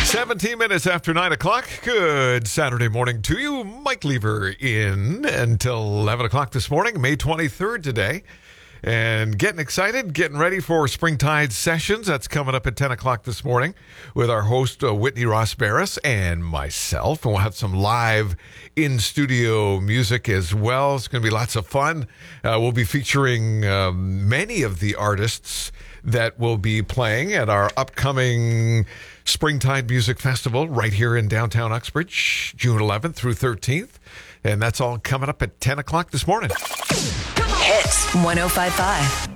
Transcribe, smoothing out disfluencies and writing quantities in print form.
17 minutes after 9 o'clock. Good Saturday morning to you. Mike Lever in until 11 o'clock this morning, May 23rd today. And getting excited, getting ready for Springtide Sessions. That's coming up at 10 o'clock this morning with our host, Whitney Ross Barris, and myself. And we'll have some live in-studio music as well. It's going to be lots of fun. We'll be featuring many of the artists that will be playing at our upcoming Springtide Music Festival right here in downtown Uxbridge, June 11th through 13th. And that's all coming up at 10 o'clock this morning. Hits 105.5.